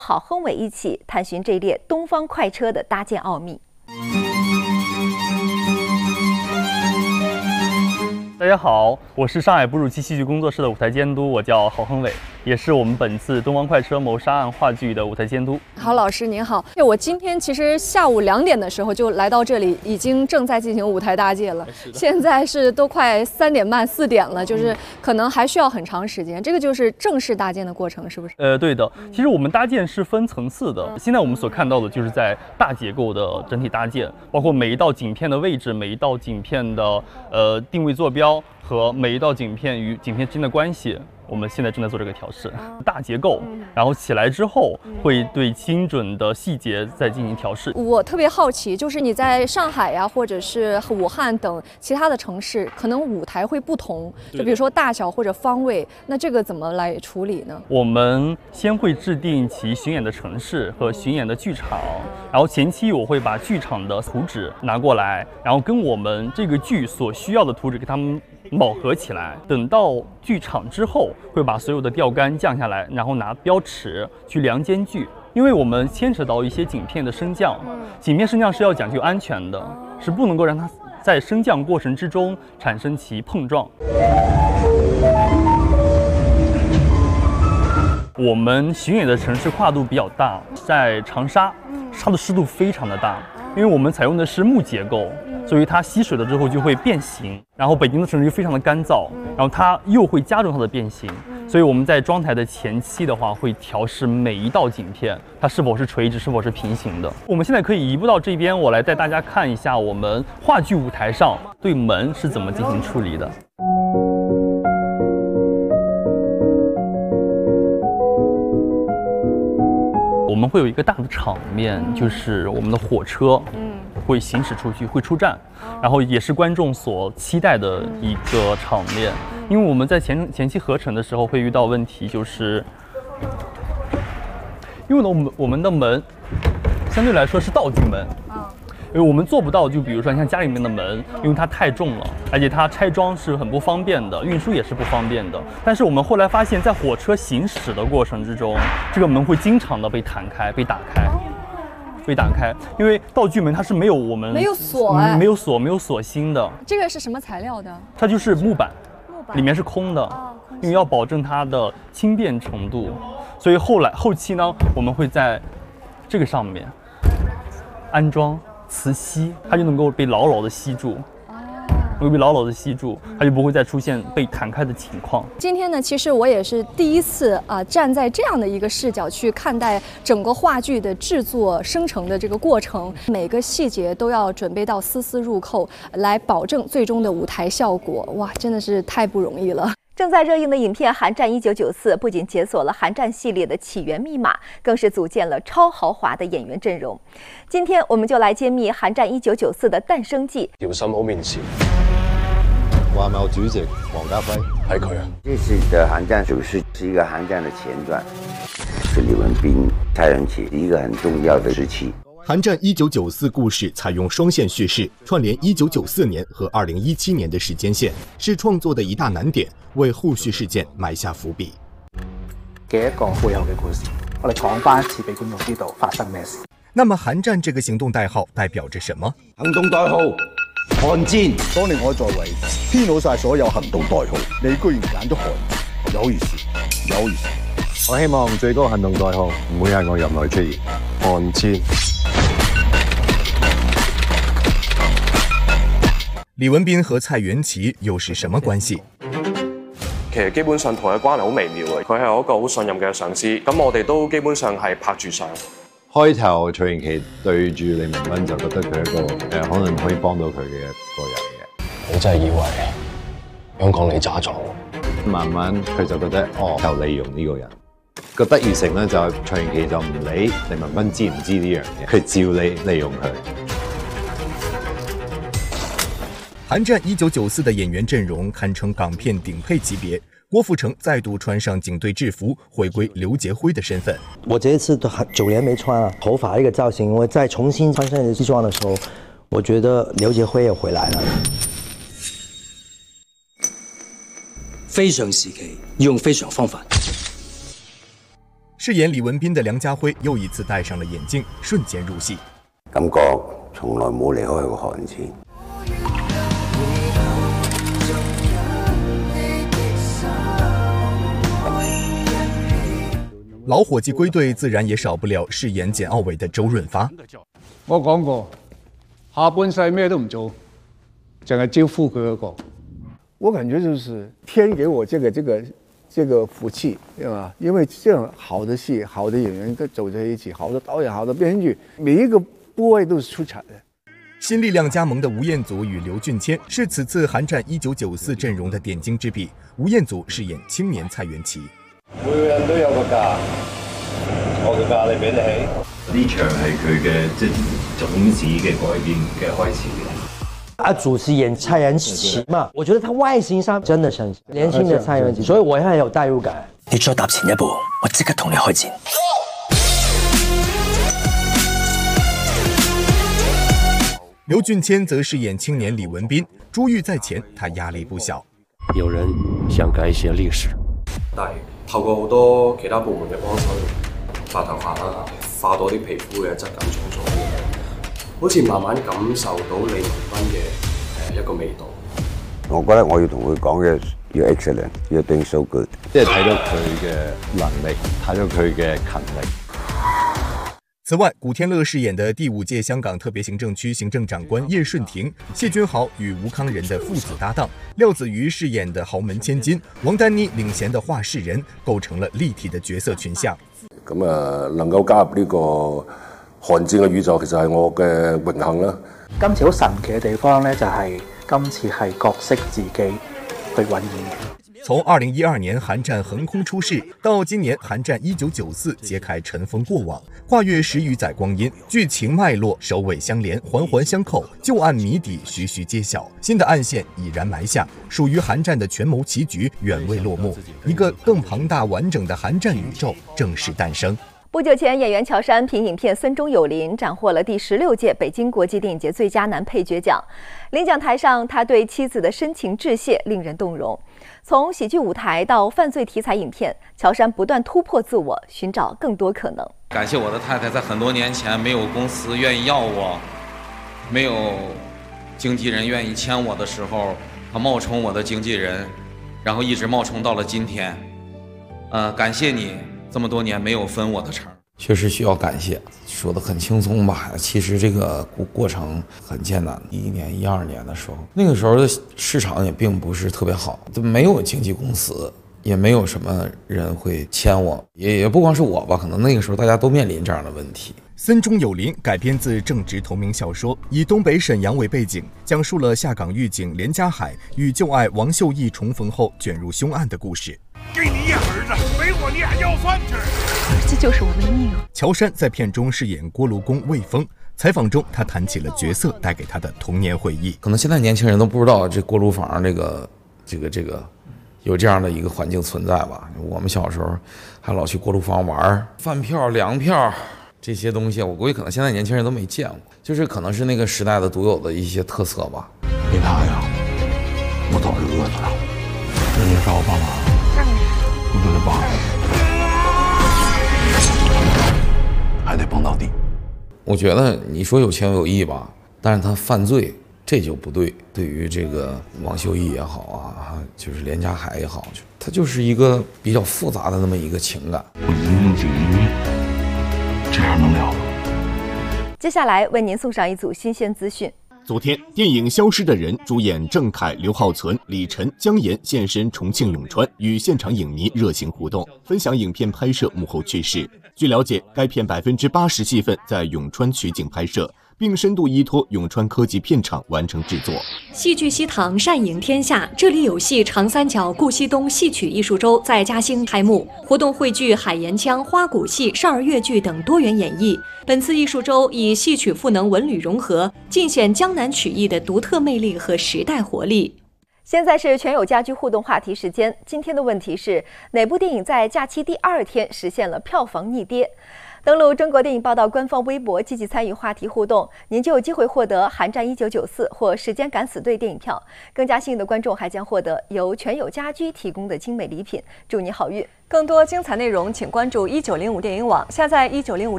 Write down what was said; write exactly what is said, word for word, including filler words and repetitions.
郝亨伟一起探寻这列东方快车的搭建奥秘。 大家好，我是上海哺乳期戏剧工作室的舞台监督，我叫郝亨伟，也是我们本次东方快车谋杀案话剧的舞台监督。 郝老师您好，我今天其实下午两点的时候就来到这里，已经正在进行舞台搭建了。现在是都快三点半四点了，就是可能还需要很长时间。这个就是正式搭建的过程，是不是？ 呃，对的。其实我们搭建是分层次的，现在我们所看到的就是在大结构的整体搭建，包括每一道景片的位置，每一道景片的呃定位坐标。和每一道景片与景片之间的关系，我们现在正在做这个调试，大结构，然后起来之后会对精准的细节再进行调试。 我特别好奇，就是你在上海呀、啊，或者是武汉等其他的城市，可能舞台会不同，就比如说大小或者方位，那这个怎么来处理呢？ 我们先会制定其巡演的城市和巡演的剧场，然后前期我会把剧场的图纸拿过来，然后跟我们这个剧所需要的图纸给他们卯合起来，等到剧场之后，会把所有的吊杆降下来，然后拿标尺去量间距。因为我们牵扯到一些景片的升降，景片升降是要讲究安全的，是不能够让它在升降过程之中产生其碰撞。我们巡演的城市跨度比较大，在长沙，它的湿度非常的大，因为我们采用的是木结构。所以它吸水了之后就会变形，然后北京的城市就非常的干燥，然后它又会加重它的变形，所以我们在装台的前期的话，会调试每一道景片它是否是垂直，是否是平行的。我们现在可以移步到这边，我来带大家看一下我们话剧舞台上对门是怎么进行处理的。我们会有一个大的场面，就是我们的火车，会行驶出去，会出站，然后也是观众所期待的一个场面。因为我们在前前期合成的时候会遇到问题，就是因为呢，我们我们的门相对来说是道具门，因为我们做不到，就比如说像家里面的门，因为它太重了，而且它拆装是很不方便的，运输也是不方便的。但是我们后来发现，在火车行驶的过程之中，这个门会经常的被弹开、被打开。被打开，因为道具门它是没有我们没有锁、哎， 没有锁，没有锁芯的。 这个是什么材料的？ 它就是木板， 木板里面是空的，哦、因为要保证它的轻便程度，所以后来后期呢，我们会在这个上面安装磁吸，它就能够被牢牢的吸住。会被牢牢的吸住，它就不会再出现被弹开的情况。 今天呢，其实我也是第一次啊、呃，站在这样的一个视角去看待整个话剧的制作生成的这个过程，每个细节都要准备到丝丝入扣，来保证最终的舞台效果。哇，真的是太不容易了。 正在热映的影片《寒战一九九四》不仅解锁了寒战系列的起源密码，更是组建了超豪华的演员阵容。今天我们就来揭秘《寒战一九九四》的诞生记。 姚心好面前， 华某主席王家辉， 係佢啊！ 这次的寒战九四是一个寒战的前传，是李文斌、蔡元启一个很重要的时期。 寒战一九九四故事采用双线叙事，串联一九九四年和二零一七年的时间线，是创作的一大难点，为后续事件埋下伏笔。 嘅一個背後嘅故事，我哋講翻一次俾觀眾知道發生咩事。 那麼寒戰這個行動代號代表着什麼？ 行動代號寒戰。 當年我在為編好晒所有行動代號，你居然揀咗寒，有意思，有意思。 我希望最高行動代號唔會喺我任內出現。寒戰。 李文斌和蔡元琪又是什麼關係？ 其實基本上同佢關係好微妙嘅，佢係我一個好信任嘅上司，咁我哋都基本上係拍住上。 開頭蔡元琪對住李文斌就覺得佢一個誒、呃、可能可以幫到佢嘅一個人嘅。 我真係以為香港你渣咗， 慢慢佢就覺得哦，就利用呢個人。個得意性咧就係蔡元琪就唔理李文斌知唔知呢樣嘢，佢照利利用佢。 寒戰一九九四的演員陣容堪稱港片頂配級別，郭富城再度穿上警隊制服，回歸劉傑輝的身份。 我這一次都九年沒穿了，頭髮一個造型，我再重新穿上西裝的時候，我覺得劉傑輝也回來了。 非常時期要用非常方法。 饰演李文斌的梁家辉又一次戴上了眼镜，瞬间入戏。 感覺從來冇離開過寒戰。 老伙計歸隊，自然也少不了飾演簡奧偉的周潤發。 我講過，下半世咩都唔做，淨係招呼佢嗰個。 我感覺就是天給我這個這個這個福氣，對吧？因為這樣好的戲、好的演員都走在一起，好的導演、好的編劇，每一個部位都是出彩的。 新力量加盟的吳彥祖與劉俊謙是此次寒戰一九九四陣容的點睛之筆。吳彥祖飾演青年蔡元奇。 每個人都有個價，我嘅價你俾得起。 呢場係佢嘅即係種子嘅改變嘅開始。 阿祖是演蔡元奇嘛，我覺得他外形上真的像年輕的蔡元奇，所以我很有代入感。 你再踏前一步，我即刻同你開戰。 劉俊謙則飾演青年李文斌，珠玉在前，他壓力不小。 有人想改寫歷史， 但係透過好多其他部門嘅幫手，白頭髮啦，化到啲皮膚嘅質感重咗啲，好似慢慢感受到李文斌嘅誒一個味道。 我覺得我要同佢講嘅要 excellent， 要 doing so good， 即係睇到佢嘅能力，睇到佢嘅勤力。 此外，古天樂飾演的第五屆香港特別行政區行政長官葉順庭，謝君豪與吳康仁的父子搭檔，廖子瑜飾演的豪門千金，王丹妮領銜的話事人，構成了立體的角色群像。 咁啊，能夠加入呢個寒戰嘅宇宙，其實係我嘅榮幸啦。 今次好神奇嘅地方咧，就係今次係角色自己去揾演員。 從二零一二年寒戰橫空出世，到今年寒戰一九九四揭開塵封過往，跨越十餘載光陰，劇情脈絡首尾相連，環環相扣，舊案謎底徐徐揭曉，新的暗線已然埋下，屬於寒戰的權謀棋局遠未落幕，一個更龐大完整的寒戰宇宙正式誕生。 不久前，演員喬杉憑影片《孫中有靈》斬獲了第十六屆北京國際電影節最佳男配角獎。領獎台上，他對妻子的深情致謝令人動容。從喜劇舞台到犯罪題材影片，喬杉不斷突破自我，尋找更多可能。 感謝我的太太，在很多年前沒有公司願意要我，沒有經紀人願意簽我的時候，她冒充我的經紀人，然後一直冒充到了今天。呃，感謝你。這麼多年沒有分我的成，確實需要感謝。說得很輕鬆吧，其實這個過過程很艱難。一一年、一二年的時候，那個時候的市場也並不是特別好，就沒有經紀公司，也沒有什麼人會簽我，也也不光是我吧，可能那個時候大家都面臨這樣的問題。 孫中有靈改編自正直同名小說，以東北瀋陽為背景，講述了下崗獄警連家海與舊愛王秀義重逢後捲入兇案的故事。 給你一兒子，沒我你還要飯吃， 兒子就是我的命。 喬杉在片中飾演鍋爐工魏峰，採訪中他談起了角色帶給他的童年回憶。 可能現在年輕人都不知道這鍋爐房這個這個這個有這樣的一個環境存在吧？我們小時候還老去鍋爐房玩，飯票、糧票這些東西，我估計可能現在年輕人都沒見過，就是可能是那個時代的獨有的一些特色吧。 沒他呀，我早就餓死了。人家找我幫忙。我就得幫你，還得幫到底。 我覺得你說有情有義吧，但是他犯罪，這就不對。對於這個王秀義也好啊，就是連家海也好，他就是一個比較複雜的那麼一個情感。 我零零幾年，這樣能了嗎？ 接下來為您送上一組新鮮資訊。 昨天，電影《消失的人》主演鄭愷、劉浩存、李晨、姜妍現身重慶永川，與現場影迷熱情互動，分享影片拍攝幕後趣事。據了解，該片百分之八十戲份在永川取景拍攝，並深度依託永川科技片廠完成製作。 戲劇西塘善影天下，這裡有戲長三角顧西東戲曲藝術週在嘉興開幕，活動匯聚海鹽腔、花鼓戲、少兒粵劇等多元演繹。本次藝術週以戲曲賦能文旅融合，盡顯江南曲藝的獨特魅力和時代活力。 現在是全友家居互動話題時間，今天的問題是哪部電影在假期第二天實現了票房逆跌？ 登录中国电影报道官方微博，积极参与话题互动，您就有机会获得《寒战一九九四》或《时间敢死队》电影票。更加幸运的观众还将获得由全友家居提供的精美礼品。祝你好运！ 更多精彩内容，请关注一九零五电影网，下载一九零五。